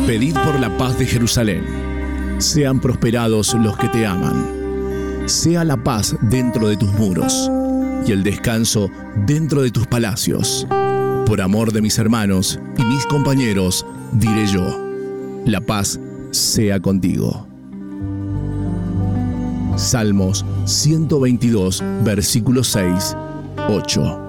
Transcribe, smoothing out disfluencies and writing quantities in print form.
Pedid por la paz de Jerusalén. Sean prosperados los que te aman. Sea la paz dentro de tus muros y el descanso dentro de tus palacios. Por amor de mis hermanos y mis compañeros, diré yo, la paz sea contigo. Salmos 122, versículos 6, 8.